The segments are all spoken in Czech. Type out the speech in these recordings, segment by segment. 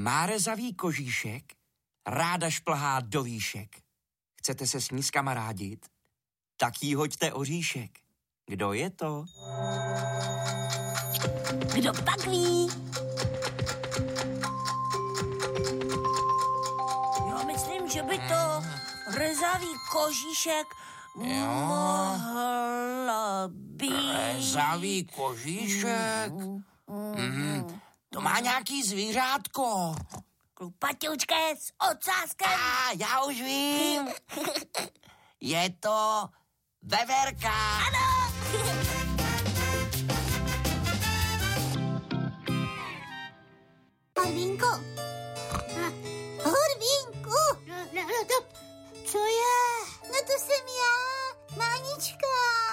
Má rezavý kožíšek, ráda šplhá do výšek. Chcete se s ní skamarádit? Tak jí hoďte oříšek. Kdo je to? Kdo pak ví? Já myslím, že by to rezavý kožíšek mohla být. Rezavý kožíšek? To má nějaký zvířátko. Klupaťučké s ocáskem. Já už vím. Je to veverka. Ano. Horvínku. Horvínku. Co je? No to jsem já, Mánička.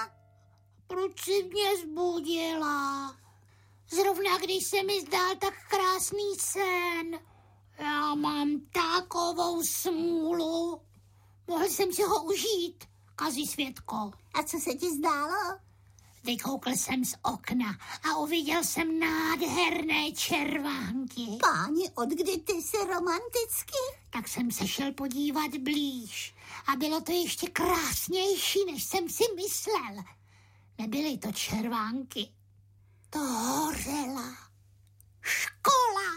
Proč jsi mě zbudila? Zrovna když se mi zdál tak krásný sen. Já mám takovou smůlu. Mohl jsem si ho užít, Kazi Světko. A co se ti zdálo? Vykoukl jsem z okna a uviděl jsem nádherné červánky. Páni, od kdy ty jsi romantický? Tak jsem se šel podívat blíž a bylo to ještě krásnější, než jsem si myslel. Nebyly to červánky, to hořela škola.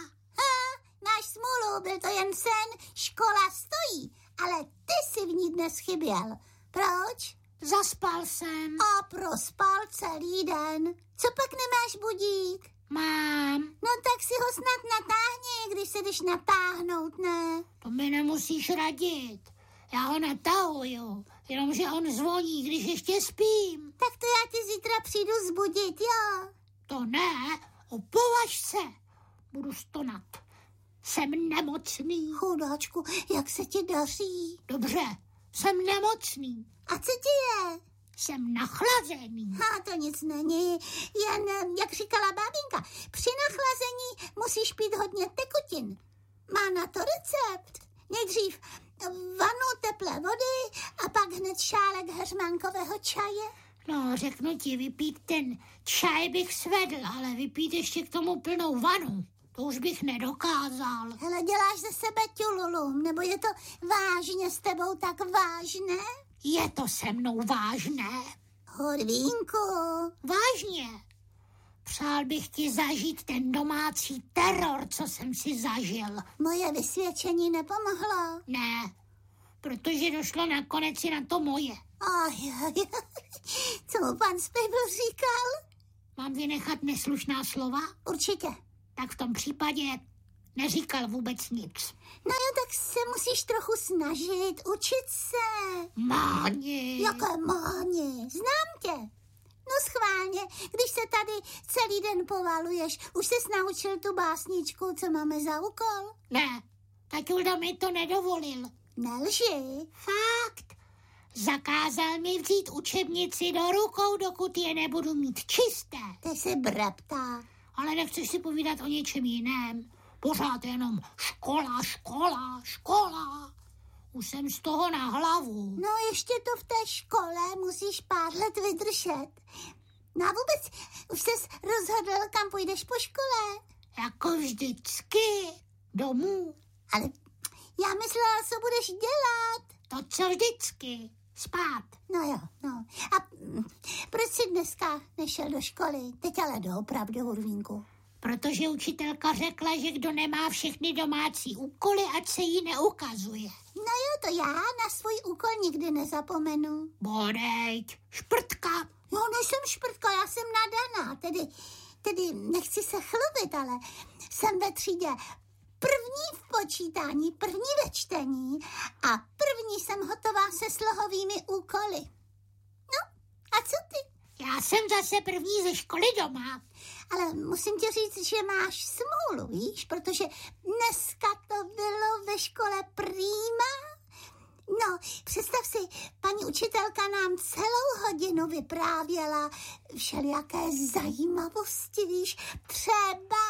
Máš smůlu, byl to jen sen, škola stojí, ale ty si v ní dnes chyběl. Proč? Zaspal jsem. A prospal celý den. Co pak nemáš budík? Mám. No tak si ho snad natáhni, když se jdeš natáhnout, ne? To mi nemusíš radit. Já ho natahuju, jenomže on zvoní, když ještě spím. Tak to já ti zítra přijdu zbudit, jo? To ne, opovaž se. Budu stonat. Jsem nemocný. Chudáčku, jak se ti daří? Dobře, jsem nemocný. A co ti je? Jsem nachlazený. To nic není, jen, jak říkala bábinka, při nachlazení musíš pít hodně tekutin. Má na to recept. Nejdřív vanu teplé vody a pak hned šálek heřmánkového čaje. No, řeknu ti, vypít ten čaj bych svedl, ale vypít ještě k tomu plnou vanu, to už bych nedokázal. Hele, děláš ze sebe ťululum, nebo je to vážně s tebou tak vážné? Je to se mnou vážné. Horvínku. Vážně. Přál bych ti zažít ten domácí teror, co jsem si zažil. Moje vysvědčení nepomohlo. Ne, protože došlo nakonec i na to moje. Co mu pan Spejbl říkal? Mám vynechat neslušná slova? Určitě. Tak v tom případě neříkal vůbec nic. No jo, tak se musíš trochu snažit, učit se. Máni. Jaké máni? Znám tě. No schválně, když se tady celý den povaluješ, už ses naučil tu básničku, co máme za úkol? Ne, taťulda mi to nedovolil. Nelži. Fakt. Zakázal mi vzít učebnici do rukou, dokud je nebudu mít čisté. Ty jsi brepta. Ale nechceš si povídat o něčem jiném. Pořád jenom škola, škola, škola. Už jsem z toho na hlavu. No ještě to v té škole musíš pár let vydržet. No a vůbec už ses rozhodl, kam půjdeš po škole? Jako vždycky. Domů. Ale já myslela, co budeš dělat. To co vždycky. Spát. No jo, no. A proč jsi dneska nešel do školy? Teď ale doopravdy, Hurvínku. Protože učitelka řekla, že kdo nemá všechny domácí úkoly, ať se jí neukazuje. No jo, to já na svůj úkol nikdy nezapomenu. Bodejť, šprtka. Jo, nejsem šprtka, já jsem nadaná, tedy nechci se chlubit, ale jsem ve třídě první v počítání, první ve čtení a první jsem hotová se slohovými úkoly. No, a co ty? Já jsem zase první ze školy doma. Ale musím ti říct, že máš smůlu, víš, protože dneska to bylo ve škole prýma. No, představ si, paní učitelka nám celou hodinu vyprávěla všelijaké zajímavosti, víš, třeba,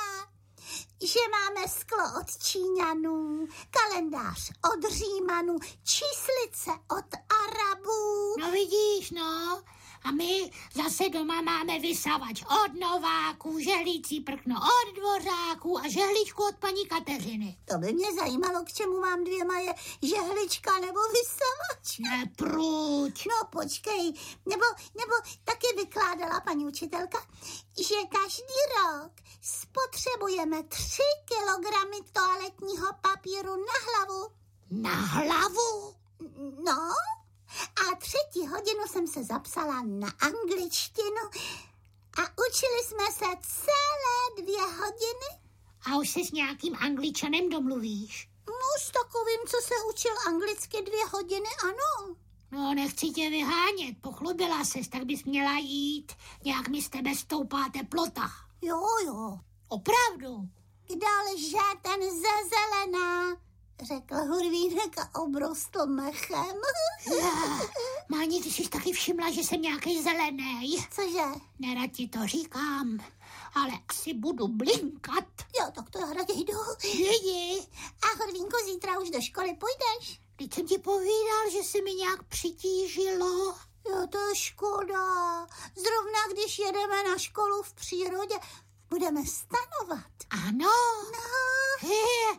že máme sklo od Číňanů, kalendář od Římanů, číslice od Arabů. No vidíš, no, A my zase doma máme vysavač od Nováků, žehlící prkno od Dvořáků a žehličku od paní Kateřiny. To by mě zajímalo, k čemu mám dvěma, je žehlička nebo vysavač. Nepruď. No počkej, nebo taky vykládala paní učitelka, že každý rok spotřebujeme 3 kilogramy toaletního papíru na hlavu. Na hlavu? No, a 3. hodinu jsem se zapsala na angličtinu a učili jsme se celé 2 hodiny. A už se s nějakým Angličanem domluvíš? No, s takovým, co se učil anglicky 2 hodiny, ano. No, nechci tě vyhánět, pochlubila ses, tak bys měla jít. Nějak mi z tebe stoupá teplota. Jo. Opravdu? Kde lže ten ze zelená, řekl Hurvínek a obrostl mechem. Máni, ty jsi taky všimla, že jsem nějaký zelený. Cože? Nerad ti to říkám, ale asi budu blinkat. Jo, tak to já raději jdu. Jdi. A Hurvínku, zítra už do školy půjdeš? Teď jsem ti povídal, že se mi nějak přitížilo. Jo, to je škoda. Zrovna když jedeme na školu v přírodě, budeme stanovat. Ano. No.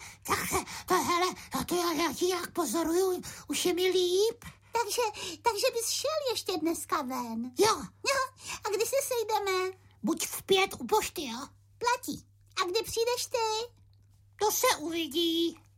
Tak já ti nějak pozoruju, už je mi líp. Takže bys šel ještě dneska ven. Jo. A kdy se sejdeme? Buď v 5 u pošty, jo? Platí. A kdy přijdeš ty? To se uvidí.